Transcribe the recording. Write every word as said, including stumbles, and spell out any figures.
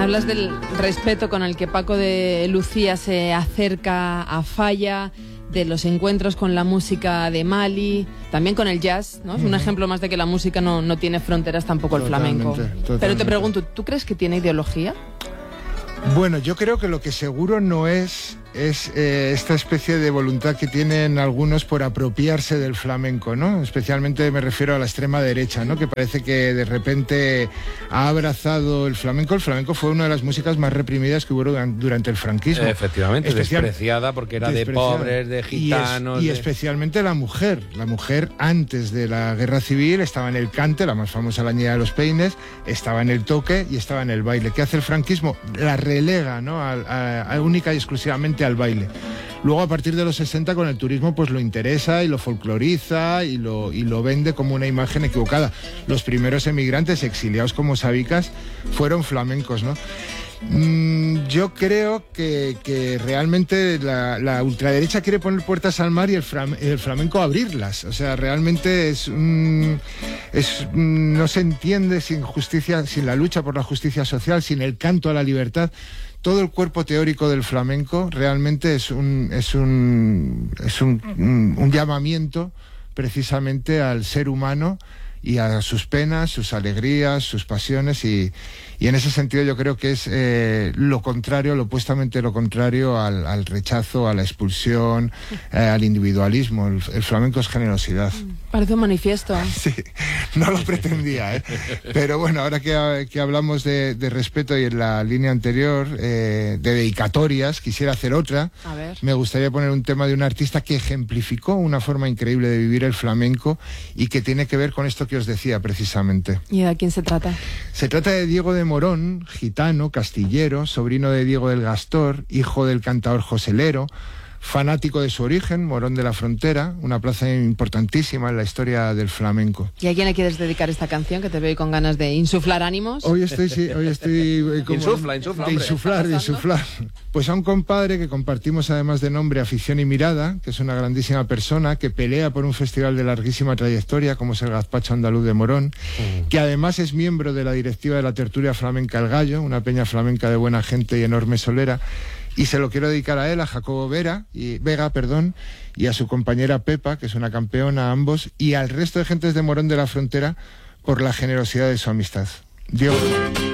Hablas del respeto con el que Paco de Lucía se acerca a Falla, de los encuentros con la música de Mali, también con el jazz, ¿no? Es un ejemplo más de que la música no, no tiene fronteras, tampoco el flamenco. Totalmente. Pero te pregunto, ¿tú crees que tiene ideología? Bueno, yo creo que lo que seguro no es es eh, esta especie de voluntad que tienen algunos por apropiarse del flamenco, ¿no? Especialmente me refiero a la extrema derecha, ¿no? Que parece que de repente ha abrazado el flamenco. El flamenco fue una de las músicas más reprimidas que hubo durante el franquismo. Efectivamente, Especial... despreciada porque era despreciada. De pobres, de gitanos... Y, es, y de... especialmente la mujer. La mujer antes de la guerra civil estaba en el cante, la más famosa, la Niña de los Peines, estaba en el toque y estaba en el baile. ¿Qué hace el franquismo? La relega, ¿no? A, a, a única y exclusivamente al baile. Luego, a partir de los sesenta, con el turismo, pues lo interesa y lo folcloriza y lo, y lo vende como una imagen equivocada. Los primeros emigrantes exiliados como sabicas fueron flamencos, ¿no? Mm, yo creo que, que realmente la, la ultraderecha quiere poner puertas al mar y el, fram, el flamenco abrirlas. O sea, realmente es, un, es un, no se entiende sin justicia, sin la lucha por la justicia social, sin el canto a la libertad. Todo el cuerpo teórico del flamenco realmente es un, es un, es un, un, un llamamiento precisamente al ser humano y a sus penas, sus alegrías, sus pasiones, y, y en ese sentido yo creo que es eh, lo contrario, lo opuestamente lo contrario al, al rechazo, a la expulsión, eh, al individualismo. El, el flamenco es generosidad. Parece un manifiesto. Sí, no lo pretendía, ¿eh? Pero bueno, ahora que, que hablamos de, de respeto y en la línea anterior, eh, de dedicatorias, quisiera hacer otra. A ver. Me gustaría poner un tema de un artista que ejemplificó una forma increíble de vivir el flamenco y que tiene que ver con esto que os decía precisamente. ¿Y de quién se trata? Se trata de Diego de Morón, gitano, castillero, sobrino de Diego del Gastor, hijo del cantador José Lero, fanático de su origen, Morón de la Frontera, una plaza importantísima en la historia del flamenco. ¿Y a quién le quieres dedicar esta canción, que te veo con ganas de insuflar ánimos? Hoy estoy, sí, hoy estoy... Eh, como, insufla, insufla, de insuflar, de insuflar. Pues a un compadre que compartimos además de nombre Afición y Mirada, que es una grandísima persona, que pelea por un festival de larguísima trayectoria, como es el Gazpacho Andaluz de Morón, mm. que además es miembro de la directiva de la Tertulia Flamenca El Gallo, una peña flamenca de buena gente y enorme solera. Y se lo quiero dedicar a él, a Jacobo Vera, y, Vega, perdón, y a su compañera Pepa, que es una campeona, a ambos, y al resto de gentes de Morón de la Frontera por la generosidad de su amistad. Dios.